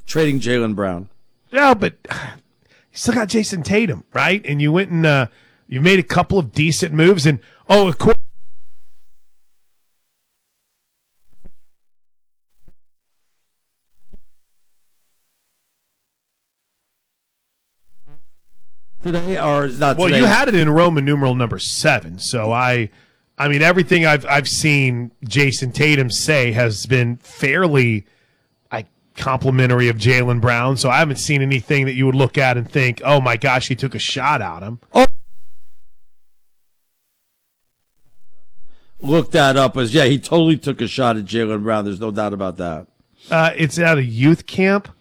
trading Jaylen Brown. No, but you still got Jason Tatum, right? And you went and you made a couple of decent moves. And, of course. Today or not well, today? You had it in Roman numeral number 7. So I mean, everything I've seen Jason Tatum say has been fairly complimentary of Jaylen Brown. So I haven't seen anything that you would look at and think, oh my gosh, he took a shot at him. Look that up as he totally took a shot at Jaylen Brown. There's no doubt about that. It's at a youth camp.